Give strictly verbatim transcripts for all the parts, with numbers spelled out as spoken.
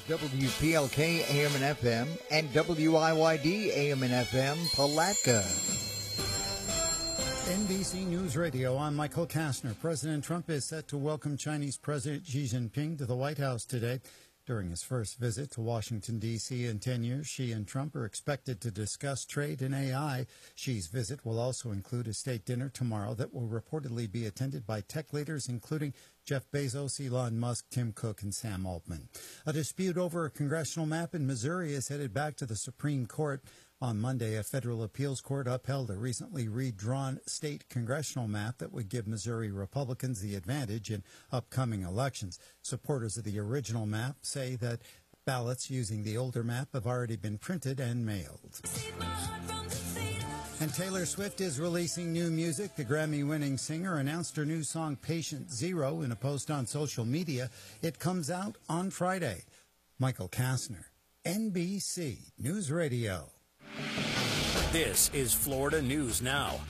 W P L K A M and F M and W I Y D A M and F M Palatka. N B C News Radio, I'm Michael Kastner. President Trump is set to welcome Chinese President Xi Jinping to the White House today. During his first visit to Washington, D C in ten years, Xi and Trump are expected to discuss trade and A I. Xi's visit will also include a state dinner tomorrow that will reportedly be attended by tech leaders, including Jeff Bezos, Elon Musk, Tim Cook, and Sam Altman. A dispute over a congressional map in Missouri is headed back to the Supreme Court. On Monday, a federal appeals court upheld a recently redrawn state congressional map that would give Missouri Republicans the advantage in upcoming elections. Supporters of the original map say that ballots using the older map have already been printed and mailed. And Taylor Swift is releasing new music. The Grammy-winning singer announced her new song, Patient Zero, in a post on social media. It comes out on Friday. Michael Kastner, N B C News Radio. This is Florida News Now.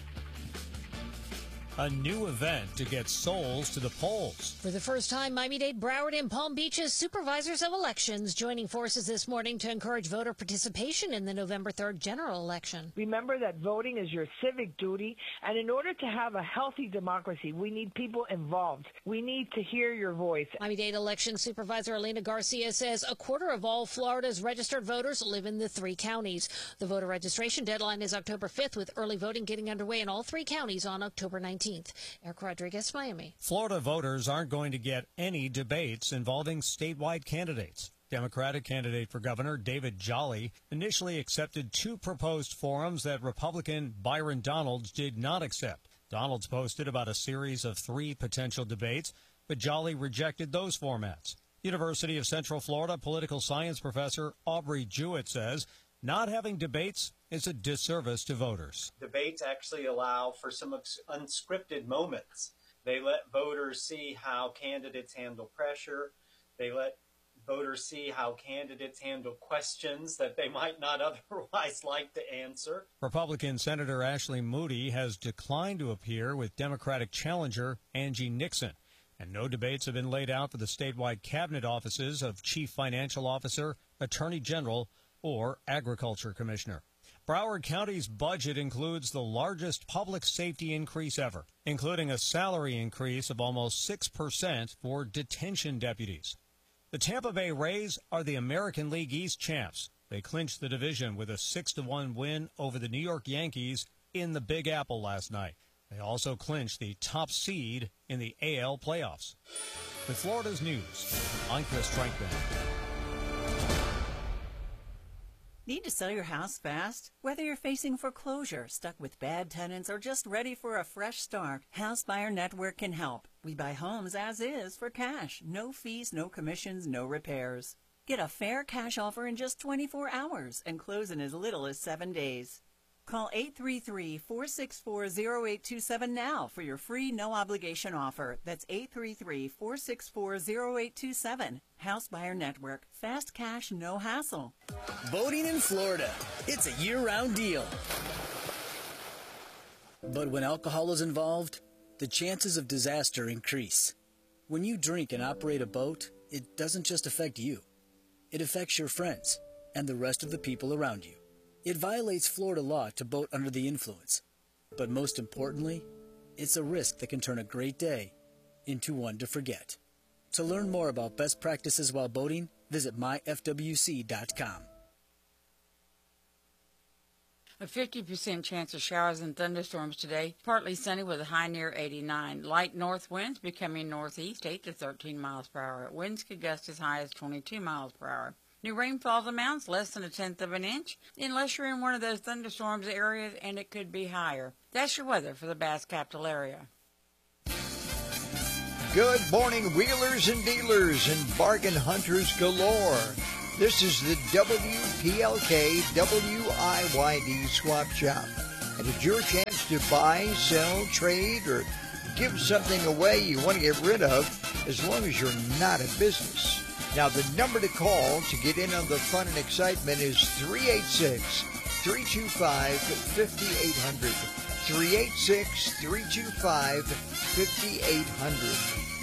A new event to get souls to the polls. For the first time, Miami-Dade, Broward, and Palm Beach's supervisors of elections joining forces this morning to encourage voter participation in the November third general election. Remember that voting is your civic duty, and in order to have a healthy democracy, we need people involved. We need to hear your voice. Miami-Dade election supervisor Elena Garcia says a quarter of all Florida's registered voters live in the three counties. The voter registration deadline is October fifth, with early voting getting underway in all three counties on October nineteenth. Eric Rodriguez, Miami. Florida voters aren't going to get any debates involving statewide candidates. Democratic candidate for governor David Jolly initially accepted two proposed forums that Republican Byron Donalds did not accept. Donalds posted about a series of three potential debates, but Jolly rejected those formats. University of Central Florida political science professor Aubrey Jewett says not having debates is a disservice to voters. Debates actually allow for some unscripted moments. They let voters see how candidates handle pressure. They let voters see how candidates handle questions that they might not otherwise like to answer. Republican Senator Ashley Moody has declined to appear with Democratic challenger Angie Nixon. And no debates have been laid out for the statewide cabinet offices of Chief Financial Officer, Attorney General, or Agriculture Commissioner. Broward County's budget includes the largest public safety increase ever, including a salary increase of almost six percent for detention deputies. The Tampa Bay Rays are the American League East champs. They clinched the division with a six to one win over the New York Yankees in the Big Apple last night. They also clinched the top seed in the A L playoffs. With Florida's news, I'm Chris Strankman. Need to sell your house fast? Whether you're facing foreclosure, stuck with bad tenants, or just ready for a fresh start, House Buyer Network can help. We buy homes as is for cash. No fees, no commissions, no repairs. Get a fair cash offer in just twenty-four hours and close in as little as seven days. Call eight three three, four six four, zero eight two seven now for your free no-obligation offer. That's eight three three, four six four, zero eight two seven. House Buyer Network. Fast cash, no hassle. Boating in Florida. It's a year-round deal. But when alcohol is involved, the chances of disaster increase. When you drink and operate a boat, it doesn't just affect you. It affects your friends and the rest of the people around you. It violates Florida law to boat under the influence. But most importantly, it's a risk that can turn a great day into one to forget. To learn more about best practices while boating, visit my f w c dot com. A fifty percent chance of showers and thunderstorms today. Partly sunny with a high near eighty-nine. Light north winds becoming northeast, eight to thirteen miles per hour. Winds could gust as high as twenty-two miles per hour. New rainfall amounts less than a tenth of an inch, unless you're in one of those thunderstorms areas, and it could be higher. That's your weather for the Bass Capital area. Good morning, wheelers and dealers and bargain hunters galore. This is the W P L K W I Y D Swap Shop. And it's your chance to buy, sell, trade, or give something away you want to get rid of, as long as you're not a business. Now, the number to call to get in on the fun and excitement is three eight six, three two five, five eight zero zero. three eight six, three two five, five eight zero zero.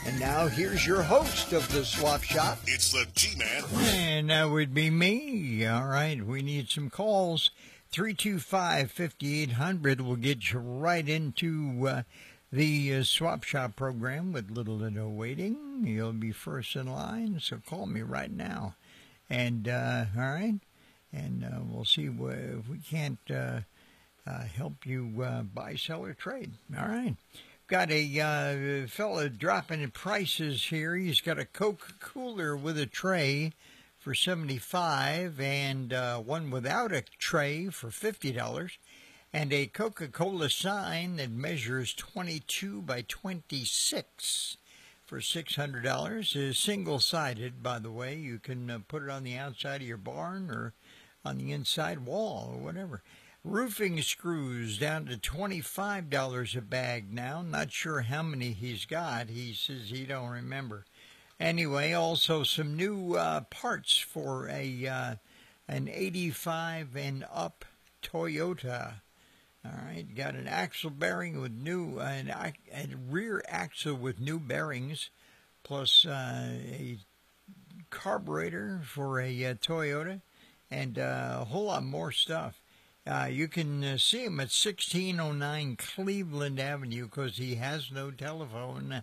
And now here's your host of the Swap Shop. It's the G-Man. And that would be me. All right, we need some calls. three two five, five eight zero zero will get you right into uh, the uh, Swap Shop program with little to no waiting. You'll be first in line, so call me right now. And, uh, all right, and uh, we'll see wh- if we can't uh, uh, help you uh, buy, sell, or trade. All right. Got a uh, fella dropping in prices here. He's got a Coke cooler with a tray for seventy-five dollars and uh, one without a tray for fifty dollars, and a Coca-Cola sign that measures twenty-two by twenty-six for six hundred dollars. Is single-sided, by the way. You can uh, put it on the outside of your barn or on the inside wall or whatever. Roofing screws down to twenty-five dollars a bag now. Not sure how many he's got. He says he don't remember. Anyway, also some new uh, parts for a uh, an eighty-five and up Toyota. All right, got an axle bearing with new, uh, an, a rear axle with new bearings, plus uh, a carburetor for a uh, Toyota, and uh, a whole lot more stuff. Uh, you can uh, see him at sixteen oh nine Cleveland Avenue because he has no telephone.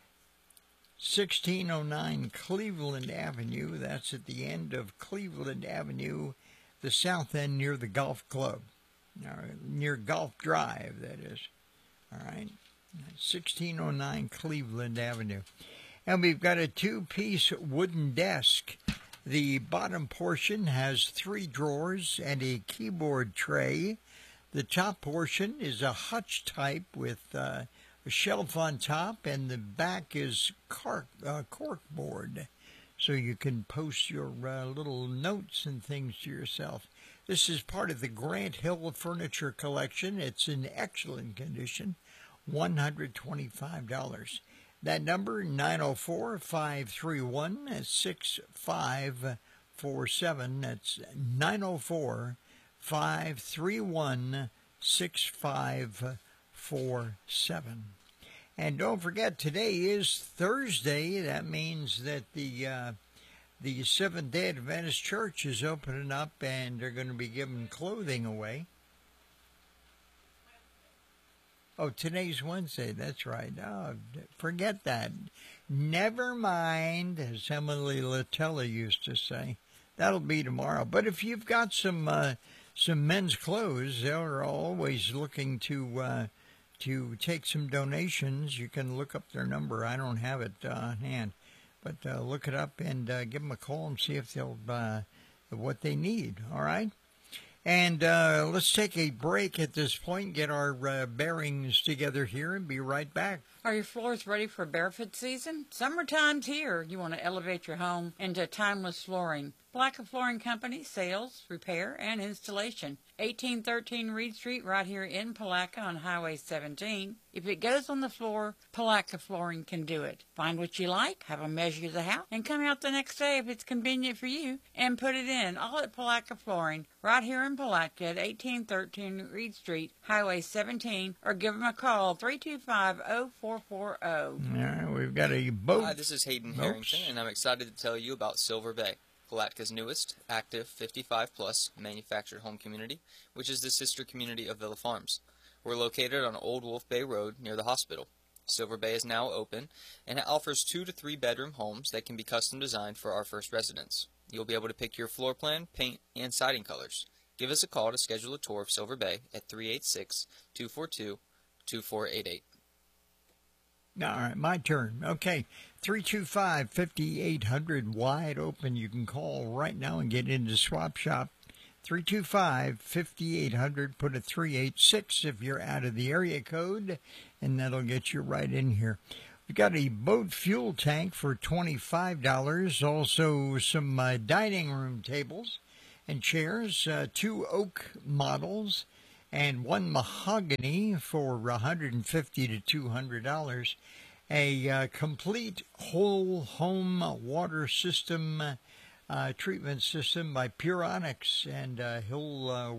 sixteen oh nine Cleveland Avenue, that's at the end of Cleveland Avenue, the south end near the golf club, or near Golf Drive, that is. All right, sixteen oh nine Cleveland Avenue. And we've got a two-piece wooden desk. The bottom portion has three drawers and a keyboard tray. The top portion is a hutch type with uh, a shelf on top, and the back is cork, uh, cork board, so you can post your uh, little notes and things to yourself. This is part of the Grant Hill Furniture Collection. It's in excellent condition, one hundred twenty-five dollars. That number, nine oh four, five three one, six five four seven. That's nine oh four, five three one, six five four seven. And don't forget, today is Thursday. That means that the uh, the Seventh-day Adventist Church is opening up, and they're going to be giving clothing away. Oh, today's Wednesday. That's right. Oh, forget that. Never mind, as Emily Latella used to say. That'll be tomorrow. But if you've got some uh, some men's clothes, they're always looking to uh, to take some donations. You can look up their number. I don't have it uh, on hand, but uh, look it up and uh, give them a call and see if they'll uh, what they need. All right. And uh, let's take a break at this point, get our uh, bearings together here, and be right back. Are your floors ready for barefoot season? Summertime's here. You want to elevate your home into timeless flooring. Palatka Flooring Company, sales, repair, and installation. eighteen thirteen Reed Street, right here in Palatka on Highway seventeen. If it goes on the floor, Palatka Flooring can do it. Find what you like, have them measure the house, and come out the next day if it's convenient for you, and put it in. All at Palatka Flooring, right here in Palatka at eighteen thirteen Reed Street, Highway seventeen, or give them a call, three two five, oh four four oh. All right, we've got a boat. Hi, this is Hayden Harrington, and I'm excited to tell you about Silver Bay, Palatka's newest, active, fifty-five plus manufactured home community, which is the sister community of Villa Farms. We're located on Old Wolf Bay Road near the hospital. Silver Bay is now open, and it offers two to three bedroom homes that can be custom designed for our first residents. You'll be able to pick your floor plan, paint, and siding colors. Give us a call to schedule a tour of Silver Bay at three eight six, two four two, two four eight eight. All right, my turn. Okay, three two five, five eight zero zero, wide open. You can call right now and get into Swap Shop. three two five, five eight zero zero, put a three eight six if you're out of the area code, and that'll get you right in here. We've got a boat fuel tank for twenty-five dollars, also some uh, dining room tables and chairs, uh, two oak models, and one mahogany for one hundred fifty to two hundred dollars. A uh, complete whole home water system uh, treatment system by Puronics, and uh, he'll uh,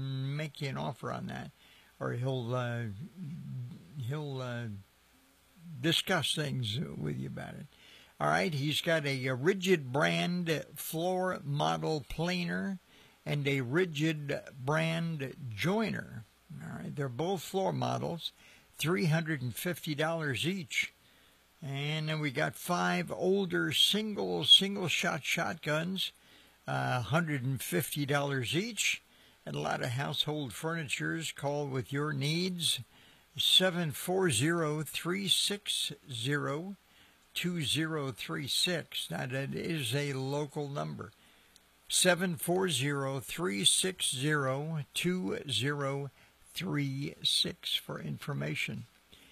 make you an offer on that, or he'll uh, he'll uh, discuss things with you about it. All right, he's got a, a Rigid brand floor model planer and a Rigid brand joiner. All right, they're both floor models, three hundred fifty dollars each. And then we got five older single, single-shot shotguns, uh, one hundred fifty dollars each. And a lot of household furnitures. Call with your needs, seven four zero, three six zero, two zero three six. Now, that is a local number. seven four zero, three six zero, two zero three six for information.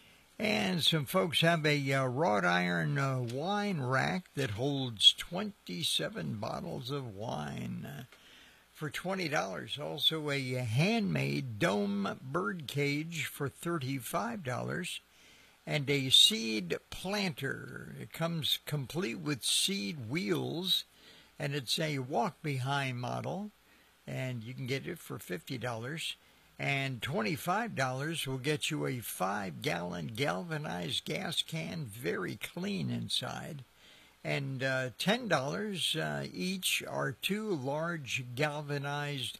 And some folks have a uh, wrought iron uh, wine rack that holds twenty-seven bottles of wine uh, for twenty dollars. Also a handmade dome bird cage for thirty-five dollars. And a seed planter. It comes complete with seed wheels, and it's a walk-behind model, and you can get it for fifty dollars. And twenty-five dollars will get you a five-gallon galvanized gas can, very clean inside. And uh, ten dollars uh, each are two large galvanized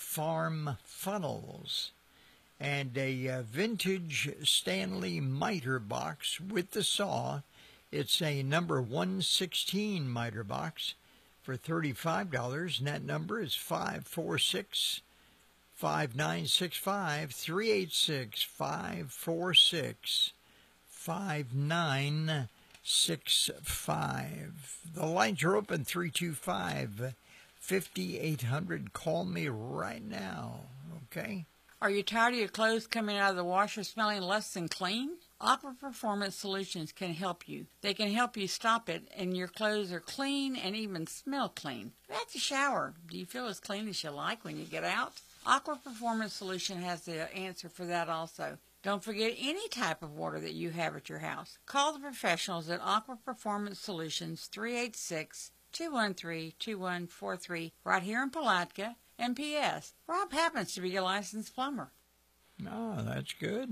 farm funnels. And a uh, vintage Stanley miter box with the saw. It's a number one sixteen miter box for thirty-five dollars, and that number is five four six, five nine six five, three eight six, five four six, five nine six five. The lines are open, three two five, five eight hundred. Call me right now, okay? Are you tired of your clothes coming out of the washer smelling less than clean? Aqua Performance Solutions can help you. They can help you stop it, and your clothes are clean and even smell clean. At the shower, do you feel as clean as you like when you get out? Aqua Performance Solution has the answer for that also. Don't forget any type of water that you have at your house. Call the professionals at Aqua Performance Solutions, three eight six, two one three, two one four three, right here in Palatka. And P S Rob happens to be a licensed plumber. Oh, that's good.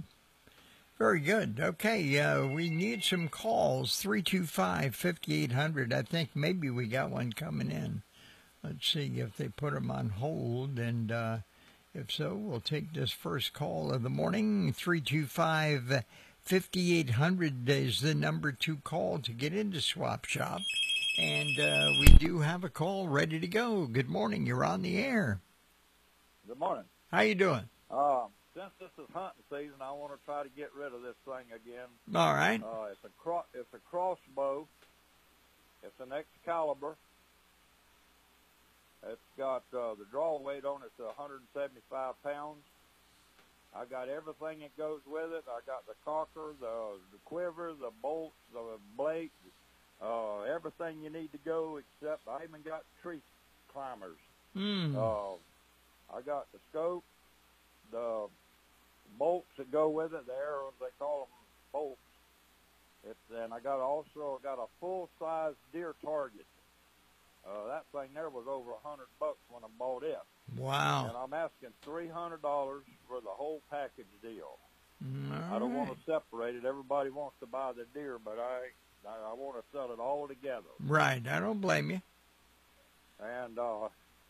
Very good. Okay, uh, we need some calls. three two five, five eight hundred. I think maybe we got one coming in. Let's see if they put them on hold. And uh, if so, we'll take this first call of the morning. three two five, five eight hundred is the number to call to get into Swap Shop. And uh, we do have a call ready to go. Good morning. You're on the air. Good morning. How you doing? Uh, since this is hunting season, I want to try to get rid of this thing again. All right. Uh, it's a cro- it's a crossbow. It's an Excalibur. It's got uh, the draw weight on it's one hundred seventy-five pounds. I got everything that goes with it. I got the cocker, the, the quiver, the bolts, the blade. Uh, everything you need to go, except I even got tree climbers. Mm. Uh, I got the scope, the bolts that go with it, the arrows, they call them bolts. It's, and I got also got a full-size deer target. Uh, that thing there was over a hundred bucks when I bought it. Wow. And I'm asking three hundred dollars for the whole package deal. All I don't right. want to separate it. Everybody wants to buy the deer, but I... I want to sell it all together. Right. I don't blame you. And uh,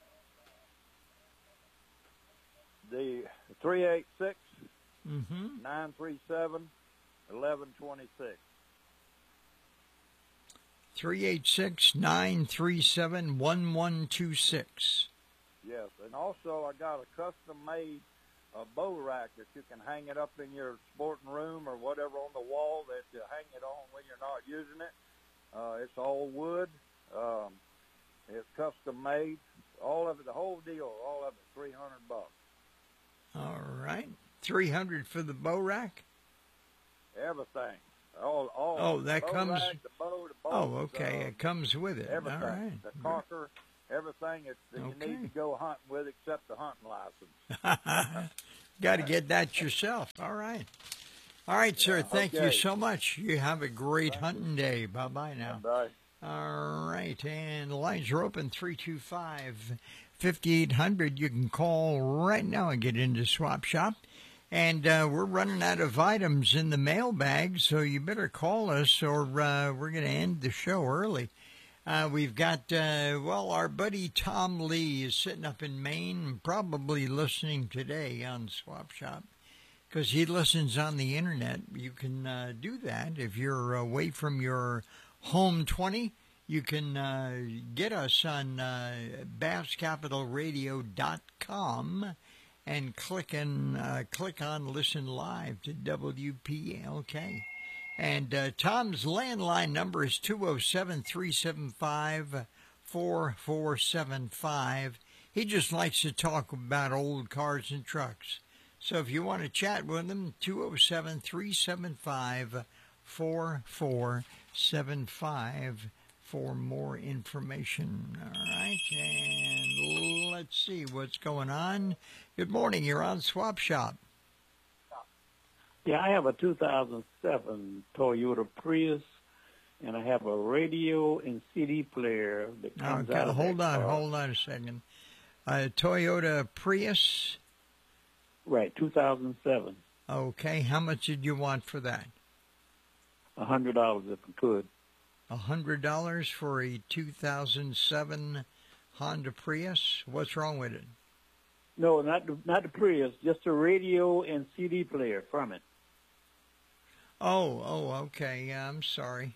the three eight six, nine three seven, one one two six. three eight six, nine three seven, one one two six. Yes. And also I got a custom-made uh, bow rack that you can hang it up in your sporting room or whatever on the wall that you hang it on when you're not using it. Uh, it's all wood. Um, it's custom-made. All of it, the whole deal, all of it, three hundred bucks. All right. three hundred for the bow rack? Everything. All, all Oh, that bow comes... rack, the bow, the Oh, bolts, okay. uh, It comes with it. everything. All right. The cocker, everything that that Okay. you need to go hunting with except the hunting license. Got to get that yourself. All right. All right, sir. Yeah, Thank you okay. so much. You have a great Thank hunting day. Bye-bye now. Bye. All right. And the lines are open, three two five, five eight hundred. You can call right now and get into Swap Shop. And uh, we're running out of items in the mailbag, so you better call us or uh, we're going to end the show early. Uh, we've got, uh, well, our buddy Tom Lee is sitting up in Maine, probably listening today on Swap Shop, because he listens on the internet. You can uh, do that. If you're away from your home twenty, you can uh, get us on uh, bass capital radio dot com and click, and, uh, click on Listen Live to W P L K. And uh, Tom's landline number is two oh seven, three seven five, four four seven five. He just likes to talk about old cars and trucks. So if you want to chat with him, two oh seven, three seven five, four four seven five for more information. All right, and let's see what's going on. Good morning, you're on Swap Shop. Yeah, I have a two thousand seven Toyota Prius, and I have a radio and C D player that comes Okay, out of hold that on, car. hold on a second. Uh, Toyota Prius. Right, two thousand seven. Okay, how much did you want for that? A hundred dollars if I could. A hundred dollars for a two thousand seven Honda Prius. What's wrong with it? No, not the, not the Prius, just a radio and C D player from it. Oh, oh, okay. Yeah, I'm sorry.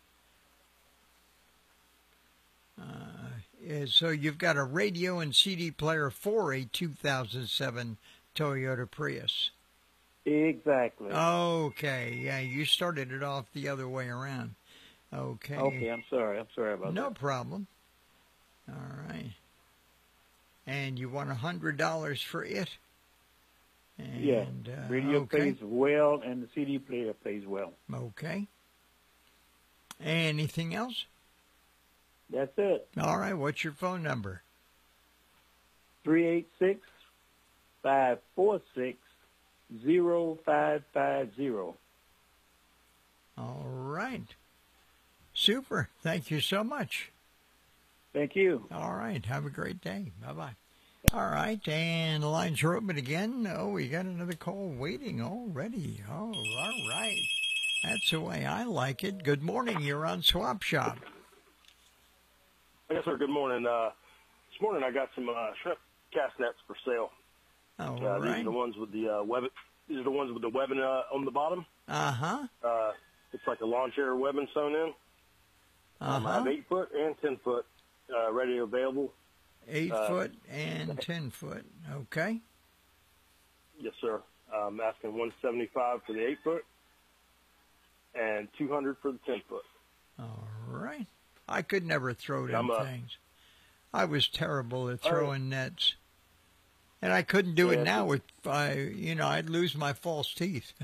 Uh, yeah, so you've got a radio and C D player for a two thousand seven Toyota Prius. Exactly. Okay, yeah, you started it off the other way around. Okay. Okay, I'm sorry. I'm sorry about No that. problem. All right. And you want a hundred dollars for it? And, Yeah, uh, radio okay. plays well, and the C D player plays well. Okay. Anything else? That's it. All right. What's your phone number? three eight six, five four six, zero five five zero. All right. Super. Thank you so much. Thank you. All right. Have a great day. Bye-bye. All right. And the lines are open again. Oh, we got another call waiting already. Oh, all right. That's the way I like it. Good morning. You're on Swap Shop. Yes, sir. Good morning. Uh, this morning I got some uh, shrimp cast nets for sale. All uh, right. These are the ones with the uh, web. These are the ones with the webbing uh, on the bottom. Uh-huh. Uh, it's like a lawn chair webbing sewn in. Um, I have Uh-huh. eight foot and ten foot uh, ready available. Eight Uh, foot and ten foot. Okay. Yes, sir. I'm asking one seventy five for the eight foot and two hundred for the ten foot. All right. I could never throw them I'm, uh, things. I was terrible at All right. throwing nets. And I couldn't do Yeah, it now with, uh, you know, I'd lose my false teeth.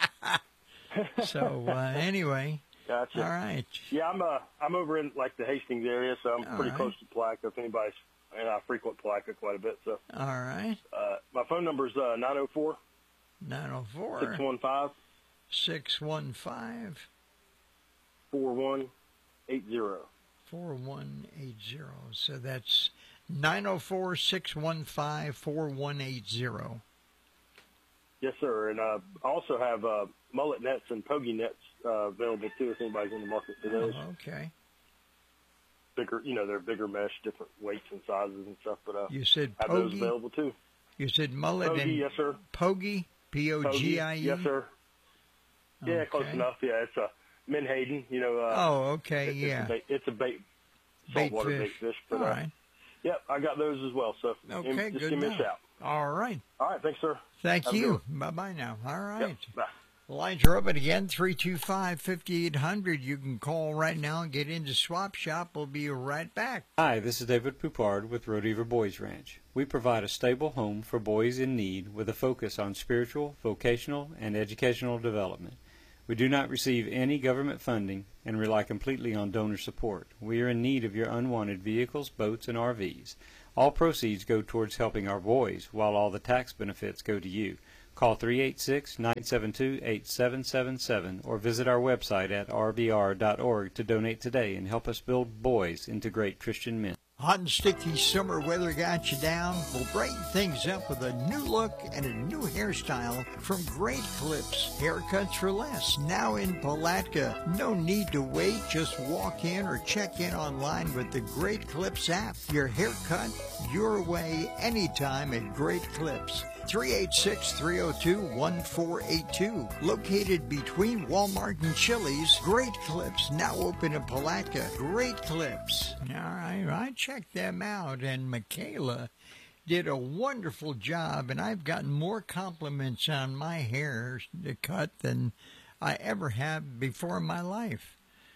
So, uh, anyway. Gotcha. All right. Yeah, I'm uh, I'm over in like the Hastings area, so I'm All pretty right. close to Palaca. If anybody's, and I frequent Palaca quite a bit. So All right. uh, my phone number is uh, nine oh four, nine oh four, six one five, six one five, four one eight zero. four one eight zero. So that's nine oh four, six one five, four one eight zero. Yes, sir. And uh, I also have uh, mullet nets and pogie nets uh, available too if anybody's in the market for those. Oh, okay. Bigger, you know, they're bigger mesh, different weights and sizes and stuff. But uh, You said have those pogie? available too. You said mullet Pogie, and yes, sir. Pogie, P O G I E? Pogie, yes, sir. Yeah, close Okay. enough. Yeah, it's a Menhaden. You know. Uh, Oh, okay, it- it's yeah. A bait, it's a bait, Bait saltwater fish. bait fish. But, All uh, right. Yep, I got those as well. So Okay, just good give me enough. a shout. All right. All right, thanks, sir. Thank Have a good you. one. Bye-bye now. All right. Yep, bye. The lines are open again, three two five, five eight hundred. You can call right now and get into Swap Shop. We'll be right back. Hi, this is David Poupard with Rodever Boys Ranch. We provide a stable home for boys in need with a focus on spiritual, vocational, and educational development. We do not receive any government funding and rely completely on donor support. We are in need of your unwanted vehicles, boats, and R Vs. All proceeds go towards helping our boys, while all the tax benefits go to you. Call three eight six, nine seven two, eight seven seven seven or visit our website at r b r dot org to donate today and help us build boys into great Christian men. Hot and sticky summer weather got you down? We'll brighten things up with a new look and a new hairstyle from Great Clips. Haircuts for less, now in Palatka. No need to wait, just walk in or check in online with the Great Clips app. Your haircut, your way, anytime at Great Clips. three eight six, three oh two, one four eight two. Located between Walmart and Chili's, Great Clips, now open in Palatka. Great Clips. All right, I checked them out, and Michaela did a wonderful job, and I've gotten more compliments on my hair cut than I ever have before in my life.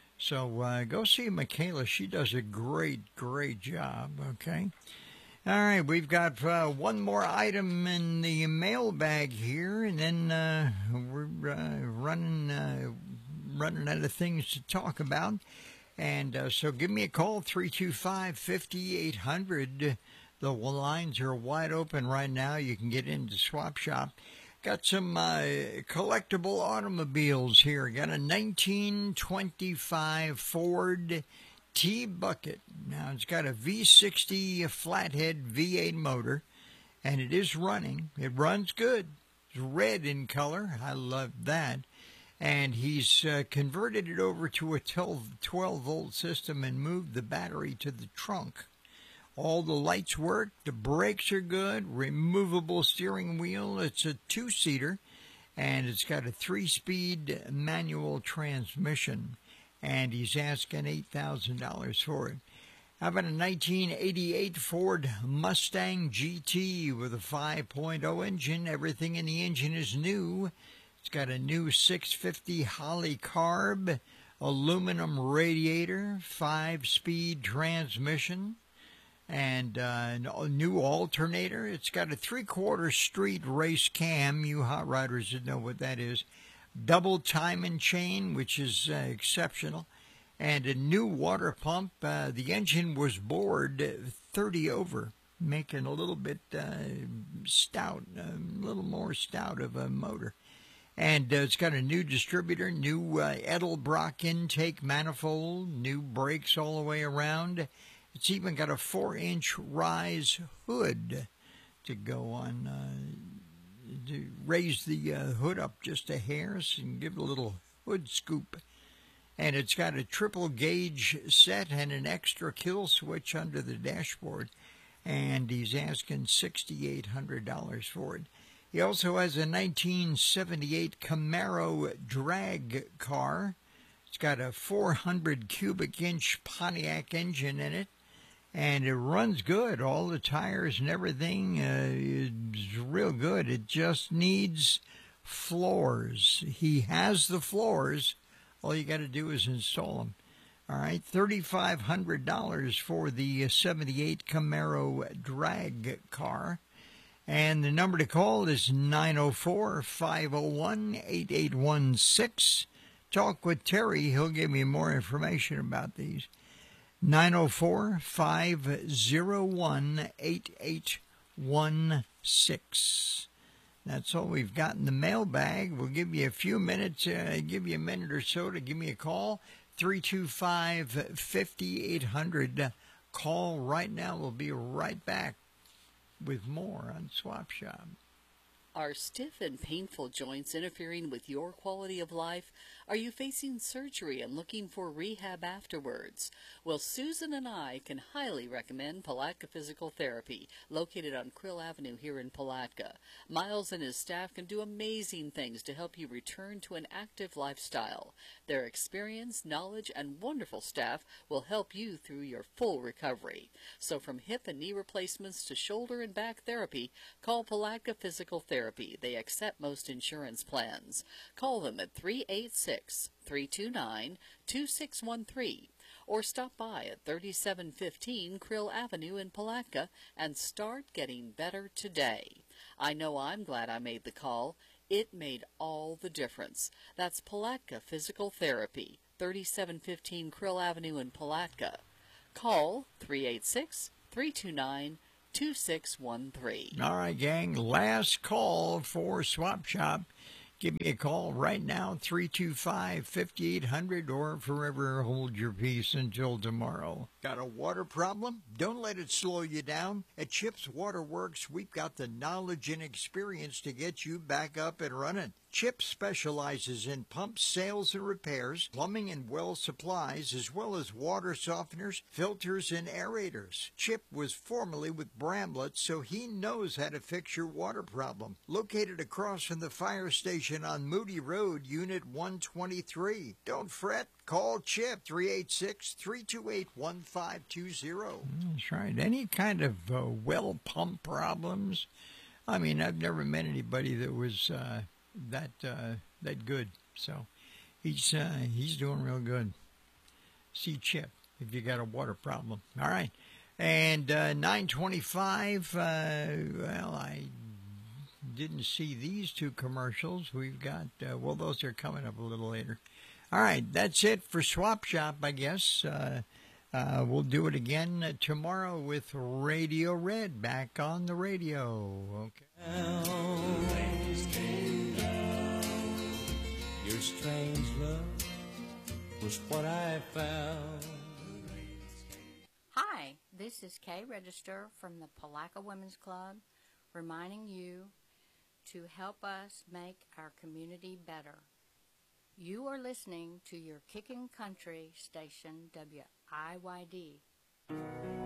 So uh, go see Michaela. She does a great, great job, okay? All right, we've got uh, one more item in the mailbag here, and then uh, we're uh, running uh, running out of things to talk about. And uh, so give me a call, three two five, five eight zero zero. The lines are wide open right now. You can get into Swap Shop. Got some uh, collectible automobiles here. Got a nineteen twenty-five Ford T-Bucket. Now, it's got a V sixty flathead V eight motor, and it is running. It runs good. It's red in color. I love that. And he's uh, converted it over to a twelve-volt system and moved the battery to the trunk. All the lights work. The brakes are good. Removable steering wheel. It's a two-seater, and it's got a three-speed manual transmission. And he's asking eight thousand dollars for it. How about a nineteen eighty-eight Ford Mustang G T with a five point oh engine? Everything in the engine is new. It's got a new six fifty Holley carb, aluminum radiator, five-speed transmission, and uh, a new alternator. It's got a three-quarter street race cam. You hot riders would know what that is. Double time and chain, which is uh, exceptional, and a new water pump. Uh, the engine was bored thirty over, making a little bit uh, stout, a little more stout of a motor. And uh, it's got a new distributor, new uh, Edelbrock intake manifold, new brakes all the way around. It's even got a four-inch rise hood to go on. Uh, to raise the uh, hood up just a hair and give it a little hood scoop. And it's got a triple gauge set and an extra kill switch under the dashboard. And he's asking six thousand eight hundred dollars for it. He also has a nineteen seventy-eight Camaro drag car. It's got a four hundred cubic inch Pontiac engine in it. And it runs good. All the tires and everything uh, is real good. It just needs floors. He has the floors. All you got to do is install them. All right, three thousand five hundred dollars for the seventy-eight Camaro drag car. And the number to call is nine oh four, five oh one, eight eight one six. Talk with Terry. He'll give me more information about these. nine oh four, five oh one, eight eight one six. That's all we've got in the mailbag. We'll give you a few minutes, uh, give you a minute or so to give me a call. three two five, five eight hundred. Call right now. We'll be right back with more on Swap Shop. Are stiff and painful joints interfering with your quality of life? Are you facing surgery and looking for rehab afterwards? Well, Susan and I can highly recommend Palatka Physical Therapy, located on Krill Avenue here in Palatka. Miles and his staff can do amazing things to help you return to an active lifestyle. Their experience, knowledge, and wonderful staff will help you through your full recovery. So from hip and knee replacements to shoulder and back therapy, call Palatka Physical Therapy. They accept most insurance plans. Call them at three eight six, three two nine, two six one three or stop by at thirty-seven fifteen Krill Avenue in Palatka and start getting better today. I know I'm glad I made the call. It made all the difference. That's Palatka Physical Therapy, thirty-seven fifteen Krill Avenue in Palatka. Call three eight six, three two nine, two six one three. All right, gang, last call for Swap Shop. Give me a call right now, three two five, five eight zero zero, or forever hold your peace until tomorrow. Got a water problem? Don't let it slow you down. At Chip's Waterworks, we've got the knowledge and experience to get you back up and running. Chip specializes in pumps, sales, and repairs, plumbing and well supplies, as well as water softeners, filters, and aerators. Chip was formerly with Bramlett, so he knows how to fix your water problem. Located across from the fire station on Moody Road, Unit one twenty-three. Don't fret. Call Chip, three eight six, three two eight, one five two zero. That's right. Any kind of uh, well pump problems? I mean, I've never met anybody that was... Uh, that uh, that good. So he's uh, he's doing real good. See Chip if you got a water problem. All right. And uh, nine twenty-five, uh, well, I didn't see these two commercials. We've got, uh, well, those are coming up a little later. All right, that's it for Swap Shop, I guess. Uh, uh, we'll do it again uh, tomorrow with Radio Red back on the radio. Okay. Your strange love was what I found. Hi, this is Kay Register from the Palaca Women's Club, reminding you to help us make our community better. You are listening to your kicking country station, W I Y D.